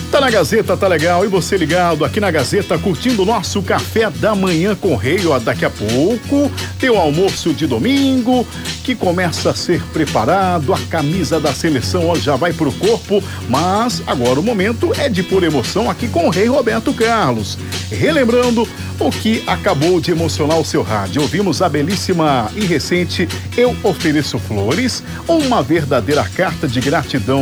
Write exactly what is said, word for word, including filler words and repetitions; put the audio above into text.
Tá na Gazeta, tá legal. E você ligado aqui na Gazeta, curtindo o nosso café da manhã com rei. Ó, daqui a pouco tem o almoço de domingo que começa a ser preparado. A camisa da seleção ó, já vai pro corpo, mas agora o momento é de pura emoção aqui com o rei Roberto Carlos. Relembrando o que acabou de emocionar o seu rádio. Ouvimos a belíssima e recente Eu Ofereço Flores, uma verdadeira carta de gratidão